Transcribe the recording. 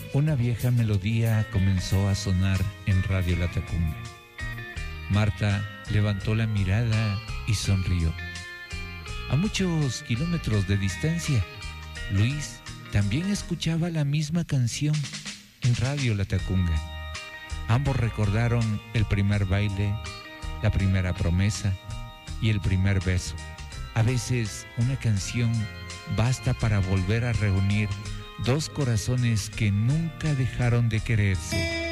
una vieja melodía comenzó a sonar en Radio Latacunga. Marta levantó la mirada y sonrió. A muchos kilómetros de distancia, Luis también escuchaba la misma canción en Radio Latacunga. Ambos recordaron el primer baile, la primera promesa y el primer beso. A veces una canción basta para volver a reunir dos corazones que nunca dejaron de quererse.